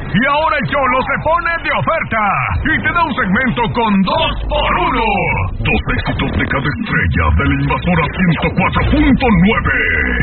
Y ahora el Cholo se pone de oferta y te da un segmento con 2x1. 2 éxitos de cada estrella de la Invasora 104.9.